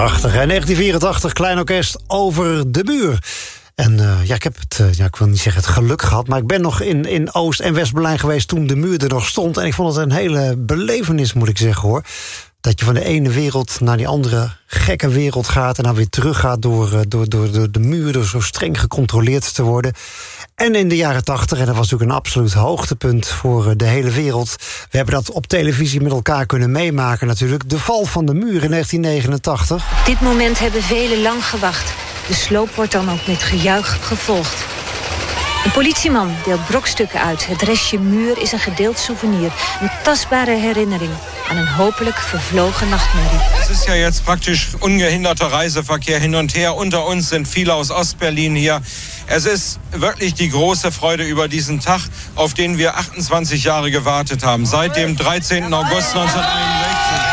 Prachtig, hè? 1984, Klein Orkest Over de Muur. En ik heb het, ik wil niet zeggen het geluk gehad, maar ik ben nog in Oost- en West-Berlijn geweest toen de muur er nog stond. En ik vond het een hele belevenis, moet ik zeggen, hoor. Dat je van de ene wereld naar die andere gekke wereld gaat en dan weer terug gaat door de muur, door zo streng gecontroleerd te worden. En in de jaren 80, en dat was natuurlijk een absoluut hoogtepunt voor de hele wereld. We hebben dat op televisie met elkaar kunnen meemaken natuurlijk. De val van de muur in 1989. Op dit moment hebben velen lang gewacht. De sloop wordt dan ook met gejuich gevolgd. Een politieman deelt brokstukken uit. Het restje muur is een gedeeld souvenir. Een tastbare herinnering aan een hopelijk vervlogen nachtmerrie. Het is ja jetzt praktisch ungehinderter Reiseverkehr hin und her. Unter uns sind viele aus Ostberlin hier. Es ist wirklich die große Freude über diesen Tag, auf den wir 28 Jahre gewartet haben. Seit dem 13. August 1961.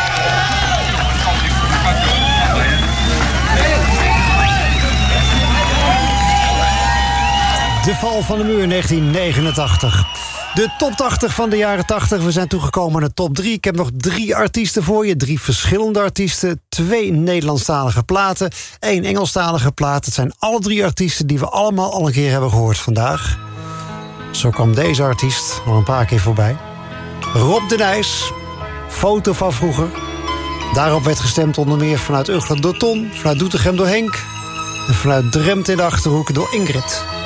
De val van de muur 1989. De top 80 van de jaren 80. We zijn toegekomen aan de top 3. Ik heb nog 3 artiesten voor je. 3 verschillende artiesten. 2 Nederlandstalige platen. 1 Engelstalige plaat. Het zijn alle 3 artiesten die we allemaal al een keer hebben gehoord vandaag. Zo kwam deze artiest al een paar keer voorbij. Rob de Nijs. Foto van vroeger. Daarop werd gestemd onder meer vanuit Uglen door Ton. Vanuit Doetinchem door Henk. En vanuit Drenthe in de Achterhoek door Ingrid.